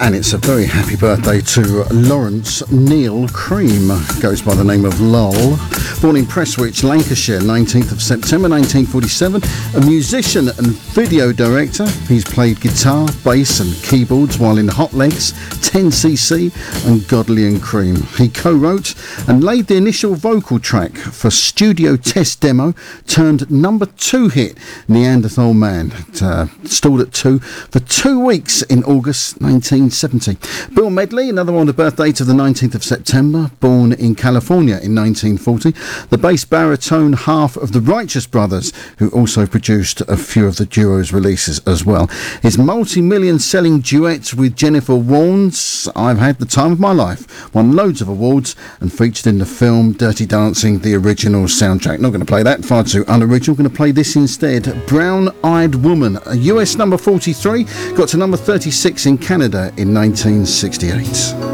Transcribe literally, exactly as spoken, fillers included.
And it's a very happy birthday to Lawrence Neil Cream, goes by the name of Lol. Born in Prestwich, Lancashire, nineteenth of September nineteen forty-seven, a musician and video director. He's played guitar, bass and keyboards while in Hot Legs, ten C C and Godley and Cream. He co-wrote and laid the initial vocal track for Studio Test Demo, turned number two hit Neanderthal Man. It, uh, stalled at two for two weeks in August nineteen seventy. Bill Medley, another one on the birthday to the nineteenth of September, born in California in nineteen forty. The bass baritone half of the Righteous Brothers, who also produced a few of the duo's releases as well. His multi-million selling duet with Jennifer Warnes, I've Had the Time of My Life, won loads of awards and featured in the film Dirty Dancing, the original soundtrack. Not going to play that, far too unoriginal. Going to play this instead. Brown Eyed Woman, a U S number forty-three, got to number thirty-six in Canada in nineteen sixty-eight.